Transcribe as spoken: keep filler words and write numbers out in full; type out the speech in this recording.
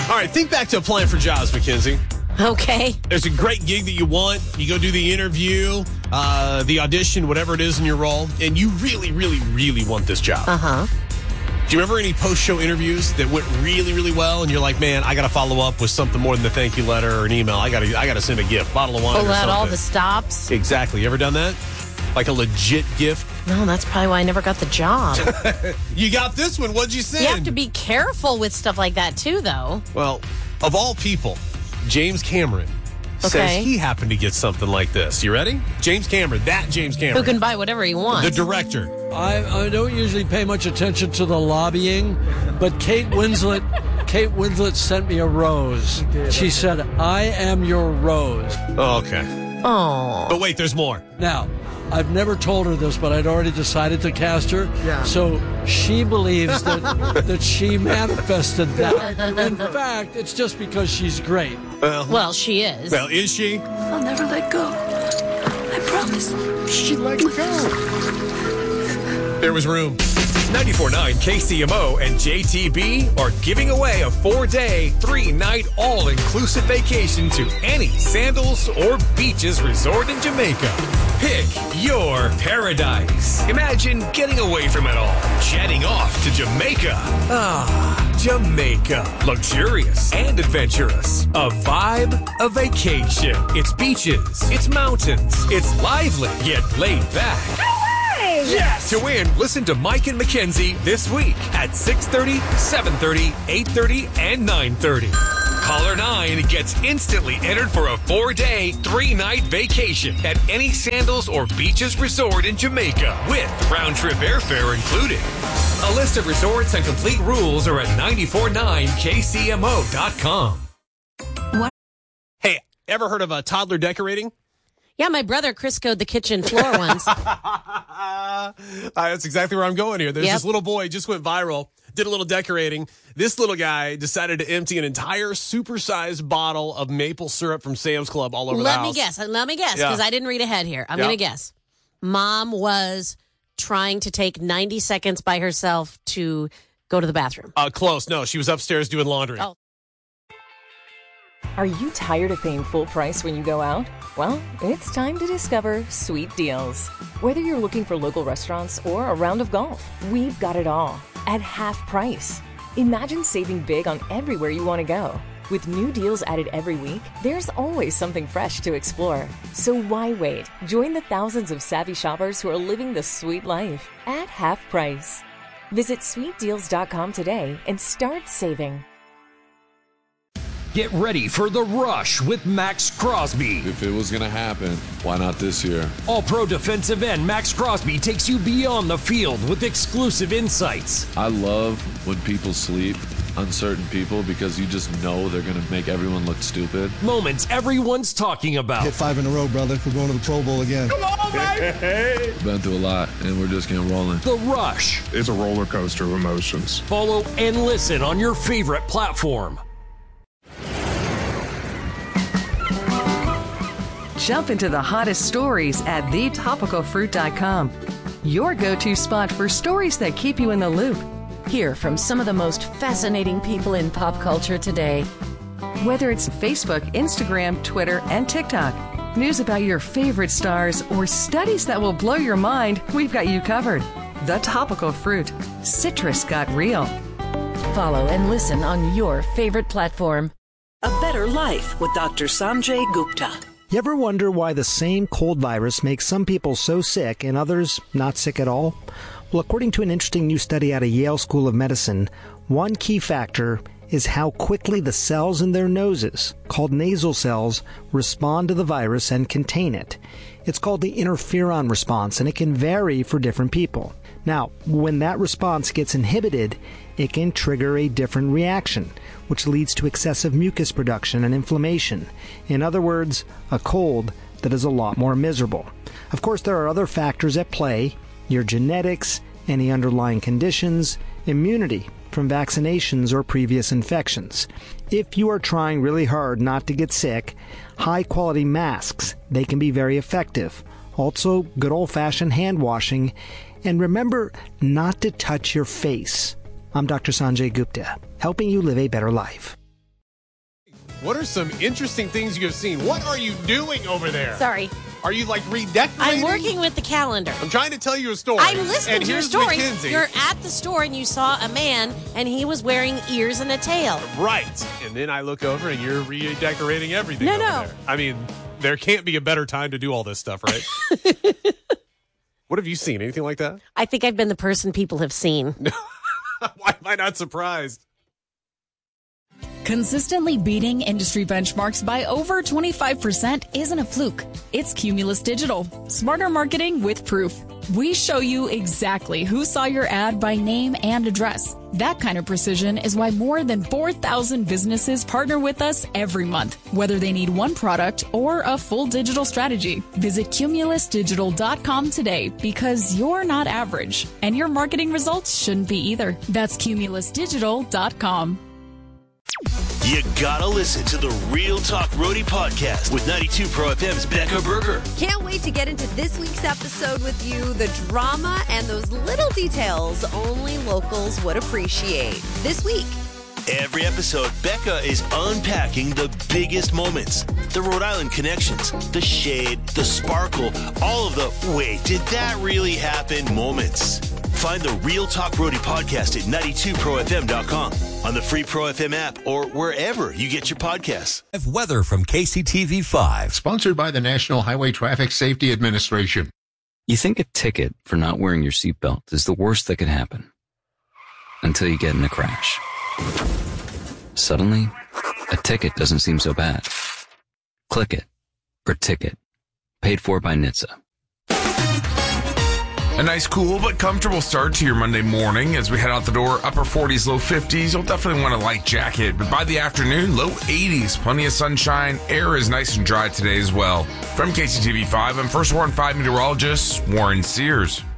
All right, think back to applying for jobs, Mackenzie. Okay. There's a great gig that you want. You go do the interview, uh, the audition, whatever it is in your role, and you really, really, really want this job. Uh-huh. Do you remember any post-show interviews that went really, really well, and you're like, man, I got to follow up with something more than the thank you letter or an email. I got to I got to send a gift, bottle of wine Pull or out something. all the stops. Exactly. You ever done that? Like a legit gift? No, that's probably why I never got the job. You got this one. What'd you send? You have to be careful with stuff like that, too, though. Well, of all people, James Cameron says Okay. he happened to get something like this. You ready? James Cameron, that James Cameron. Who can buy whatever he wants. The director. I, I don't usually pay much attention to the lobbying, but Kate Winslet, Kate Winslet sent me a rose. She said, "I am your rose." Oh, okay. Oh. But wait, there's more. Now, I've never told her this, but I'd already decided to cast her. Yeah. So she believes that that she manifested that. In fact, it's just because she's great. Well, Well, she is. well, is she? I'll never let go. I promise. She let go. There was room. ninety-four point nine K C M O and J T B are giving away a four-day, three-night, all-inclusive vacation to any Sandals or Beaches resort in Jamaica. Pick your paradise. Imagine getting away from it all, jetting off to Jamaica. Ah, Jamaica. Luxurious and adventurous. A vibe, a vacation. It's beaches, it's mountains, it's lively, yet laid back. Yes! To win, listen to Mike and Mackenzie this week at six thirty, seven thirty, eight thirty, and nine thirty. Caller nine gets instantly entered for a four-day, three-night vacation at any Sandals or Beaches resort in Jamaica with round-trip airfare included. A list of resorts and complete rules are at nine four nine K C M O dot com. Hey, ever heard of a toddler decorating? Yeah, my brother Criscoed the kitchen floor once. Uh, that's exactly where I'm going here. There's Yep. this little boy, just went viral, did a little decorating. This little guy decided to empty an entire supersized bottle of maple syrup from Sam's Club all over the Let house. me guess. Let me guess, Yeah. because I didn't read ahead here. I'm Yeah. going to guess. Mom was trying to take ninety seconds by herself to go to the bathroom. Uh, close. No, she was upstairs doing laundry. Oh. Are you tired of paying full price when you go out? Well, it's time to discover Sweet Deals. Whether you're looking for local restaurants or a round of golf, we've got it all at half price. Imagine saving big on everywhere you want to go. With new deals added every week, there's always something fresh to explore. So why wait? Join the thousands of savvy shoppers who are living the sweet life at half price. Visit sweet deals dot com today and start saving. Get ready for the rush with Max Crosby. If it was going to happen, why not this year? All-pro defensive end Max Crosby takes you beyond the field with exclusive insights. I love when people sleep, uncertain people, because you just know they're going to make everyone look stupid. Moments everyone's talking about. Hit five in a row, brother. We're going to the Pro Bowl again. Come on, baby! Been through a lot, and we're just getting rolling. The Rush. It's a roller coaster of emotions. Follow and listen on your favorite platform. Jump into the hottest stories at the topical fruit dot com. Your go-to spot for stories that keep you in the loop. Hear from some of the most fascinating people in pop culture today. Whether it's Facebook, Instagram, Twitter, and TikTok, news about your favorite stars, or studies that will blow your mind, we've got you covered. The Topical Fruit. Citrus got real. Follow and listen on your favorite platform. A Better Life with Doctor Sanjay Gupta. You ever wonder why the same cold virus makes some people so sick and others not sick at all? Well, according to an interesting new study out of Yale School of Medicine, one key factor is how quickly the cells in their noses, called nasal cells, respond to the virus and contain it. It's called the interferon response, and it can vary for different people. Now, when that response gets inhibited, it can trigger a different reaction, which leads to excessive mucus production and inflammation. In other words, a cold that is a lot more miserable. Of course, there are other factors at play: your genetics, any underlying conditions, immunity from vaccinations or previous infections. If you are trying really hard not to get sick, high-quality masks, they can be very effective. Also, good old-fashioned hand washing. And remember not to touch your face. I'm Doctor Sanjay Gupta, helping you live a better life. what are some interesting things you have seen? What are you doing over there? Sorry. Are you like redecorating? I'm working with the calendar. I'm trying to tell you a story. I'm listening and to your here's story. Mackenzie. You're at the store and you saw a man and he was wearing ears and a tail. Right. And then I look over and you're redecorating everything No, over no. there. I mean, there can't be a better time to do all this stuff, right? What have you seen? Anything like that? I think I've been the person people have seen. Why am I not surprised? Consistently beating industry benchmarks by over twenty-five percent isn't a fluke. It's Cumulus Digital. Smarter marketing with proof. We show you exactly who saw your ad by name and address. That kind of precision is why more than four thousand businesses partner with us every month, whether they need one product or a full digital strategy. Visit cumulus digital dot com today because you're not average, and your marketing results shouldn't be either. That's cumulus digital dot com. You gotta listen to the Real Talk Roadie podcast with ninety-two Pro F M's Becca Berger. Can't wait to get into this week's episode with you. The drama and those little details only locals would appreciate. This week. Every episode, Becca is unpacking the biggest moments. The Rhode Island connections, the shade, the sparkle, all of the wait, did that really happen moments. Find the Real Talk Roadie podcast at ninety-two pro f m dot com, on the free Pro F M app, or wherever you get your podcasts. Weather from K C T V five. Sponsored by the National Highway Traffic Safety Administration. You think a ticket for not wearing your seatbelt is the worst that could happen. Until you get in a crash. Suddenly, a ticket doesn't seem so bad. Click it. Or ticket. Paid for by N H T S A. A nice, cool, but comfortable start to your Monday morning as we head out the door. Upper forties, low fifties. You'll definitely want a light jacket. But by the afternoon, low eighties. Plenty of sunshine. Air is nice and dry today as well. From K C T V five, I'm First Warren five meteorologist Warren Sears.